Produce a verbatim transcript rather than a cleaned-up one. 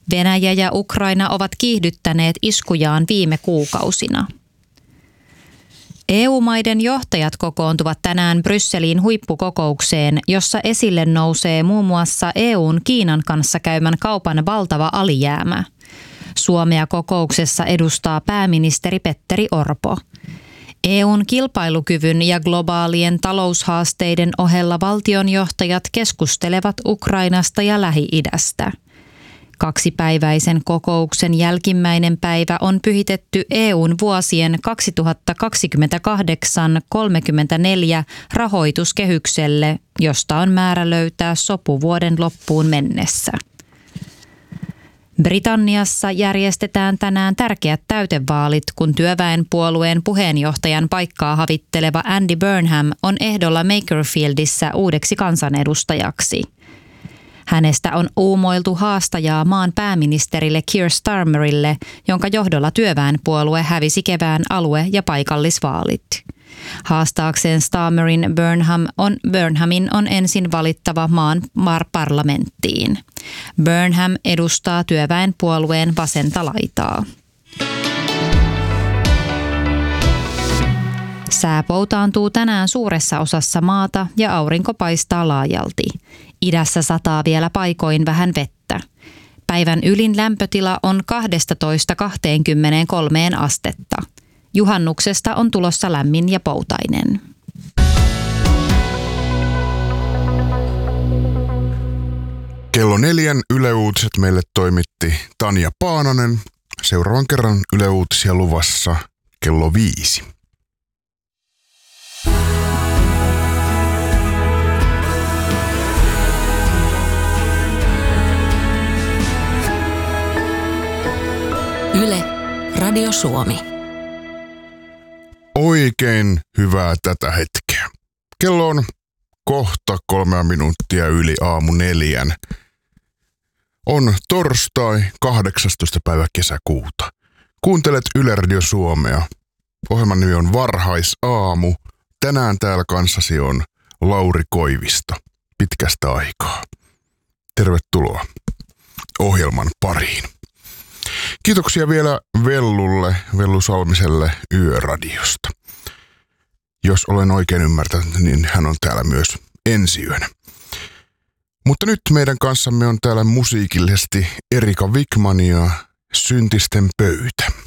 Venäjä ja Ukraina ovat kiihdyttäneet iskujaan viime kuukausina. E U-maiden johtajat kokoontuvat tänään Brysseliin huippukokoukseen, jossa esille nousee muun muassa E U:n Kiinan kanssa käymän kaupan valtava alijäämä. Suomea kokouksessa edustaa pääministeri Petteri Orpo. E U:n kilpailukyvyn ja globaalien taloushaasteiden ohella valtionjohtajat keskustelevat Ukrainasta ja Lähi-idästä. Kaksipäiväisen kokouksen jälkimmäinen päivä on pyhitetty E U:n vuosien kaksituhattakaksikymmentäkahdeksan kolmekymmentäneljä rahoituskehykselle, josta on määrä löytää sopu vuoden loppuun mennessä. Britanniassa järjestetään tänään tärkeät täytevaalit, kun työväenpuolueen puheenjohtajan paikkaa havitteleva Andy Burnham on ehdolla Makerfieldissä uudeksi kansanedustajaksi. Hänestä on uumoiltu haastajaa maan pääministerille Keir Starmerille, jonka johdolla työväenpuolue hävisi kevään alue- ja paikallisvaalit. Haastaakseen Starmerin Burnham on, Burnhamin on ensin valittava maan parlamenttiin. Burnham edustaa työväenpuolueen vasenta laitaa. Sää poutaantuu tänään suuressa osassa maata ja aurinko paistaa laajalti. Idässä sataa vielä paikoin vähän vettä. Päivän ylin lämpötila on kaksitoista kaksikymmentäkolme astetta. Juhannuksesta on tulossa lämmin ja poutainen. Kello neljän Yle Uutiset meille toimitti Tanja Paananen. Seuraavan kerran Yle Uutisia luvassa kello viisi. Yle, Radio Suomi. Oikein hyvää tätä hetkeä. Kello on kohta kolmea minuuttia yli aamu neljän. On torstai kahdeksastoista päivä kesäkuuta. Kuuntelet Yle Radio Suomea. Ohjelman nimi on Varhaisaamu. Tänään täällä kanssasi on Lauri Koivisto pitkästä aikaa. Tervetuloa ohjelman pariin. Kiitoksia vielä Vellulle, Vellu Salmiselle Yöradiosta. Jos olen oikein ymmärtänyt, niin hän on täällä myös ensi yönä. Mutta nyt meidän kanssamme on täällä musiikillisesti Erika Wikman ja Syntisten pöytä.